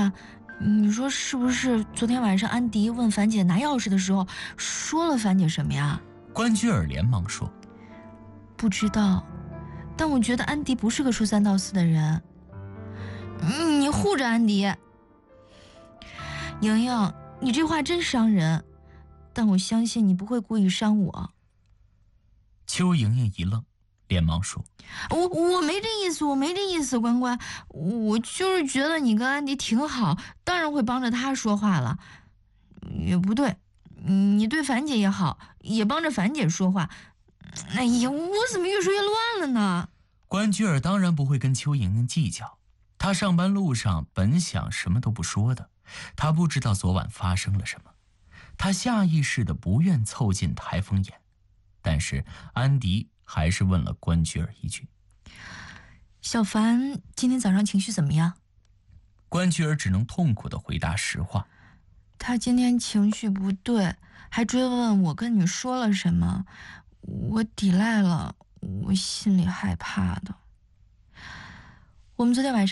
啊，你说是不是昨天晚上安迪问樊姐拿钥匙的时候，说了樊姐什么呀？ 关雎尔连忙说： 不知道，但我觉得安迪不是个说三道四的人。你护着安迪，莹莹，你这话真伤人，但我相信你不会故意伤我。 邱莹莹一愣，连忙说： 我没这意思，我没这意思，关关，我就是觉得你跟安迪挺好，当然会帮着他说话了。也不对，你对樊姐也好，也帮着樊姐说话。哎呀，我怎么越说越乱了呢？ 关雎尔当然不会跟邱莹莹计较，她上班路上本想什么都不说的，她不知道昨晚发生了什么，她下意识的不愿凑近台风眼，但是安迪还是问了关雎尔一句： 小樊今天早上情绪怎么样？ 关雎尔只能痛苦地回答实话。 他今天情绪不对，还追问我跟你说了什么，我抵赖了，我心里害怕的。我们昨天晚上